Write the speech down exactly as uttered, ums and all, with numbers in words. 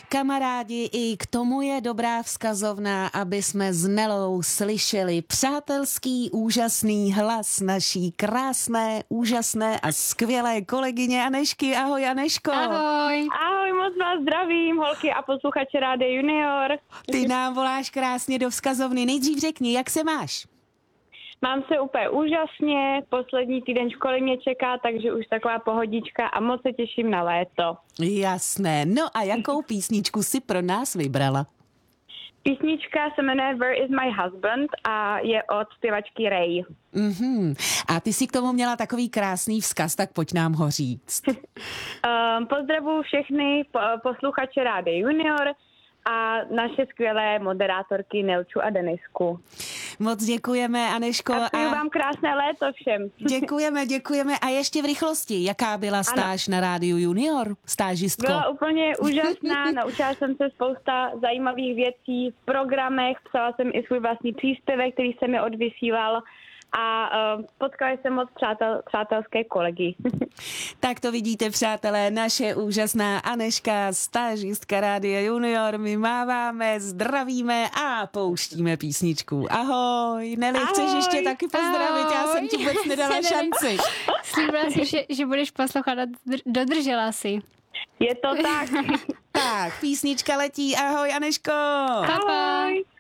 Kamarádi, i k tomu je dobrá vzkazovna, aby jsme s Nelou slyšeli přátelský, úžasný hlas naší krásné, úžasné a skvělé kolegyně Anežky. Ahoj, Anežko. Ahoj. Ahoj, moc vás zdravím, holky a posluchače Rádia Junior. Ty nám voláš krásně do vzkazovny. Nejdřív řekni, jak se máš? Mám se úplně úžasně, poslední týden školy mě čeká, takže už taková pohodička a moc se těším na léto. Jasné. No a jakou písničku si pro nás vybrala? Písnička se jmenuje Where is my husband a je od zpěvačky Ray. Mhm. A ty si k tomu měla takový krásný vzkaz, tak pojď nám ho říct. um, pozdravuju všechny posluchače Rádia Junior a naše skvělé moderátorky Nelču a Denisku. Moc děkujeme, Anežko. A přeju vám krásné léto všem. Děkujeme, děkujeme. A ještě v rychlosti, jaká byla stáž ano. na Rádiu Junior? Stážistko. Byla úplně úžasná, naučila jsem se spousta zajímavých věcí v programech, psala jsem i svůj vlastní příspěvek, který se mi odvysílal a uh, potkala jsem moc přátel, přátelské kolegy. Tak to vidíte, přátelé, naše úžasná Anežka, stážistka Rádia Junior, my máváme, zdravíme a pouštíme písničku. Ahoj, Neli, ahoj, chceš ještě taky pozdravit? Ahoj. Já jsem ti vůbec nedala šanci. Slíbila si, že, že budeš poslouchat a dodržela si. Je to tak. Tak, písnička letí, ahoj Anežko. Pa, pa. Ahoj.